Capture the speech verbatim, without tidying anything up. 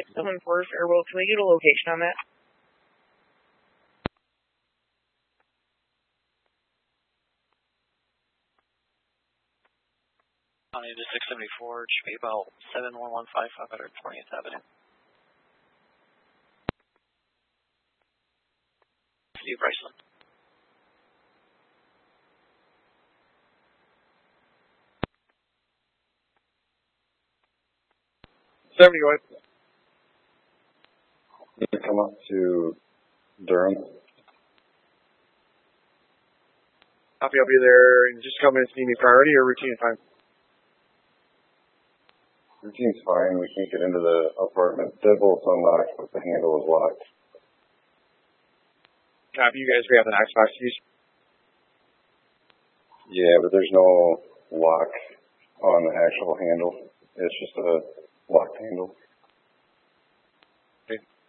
six seven four Fairwell. Can we get a location on that? On into six seventy-four, it should be about seven one one five five hundred twentieth Avenue. Steve Bryson. seventy, go ahead. You can come up to Durham. Copy, I'll be there. And just come in and see me priority or routine fine? Routine's fine. We can't get into the apartment. Deadbolt's unlocked, but the handle is locked. Copy, you guys grab the Xbox keys? Yeah, but there's no lock on the actual handle. It's just a locked handle. Okay.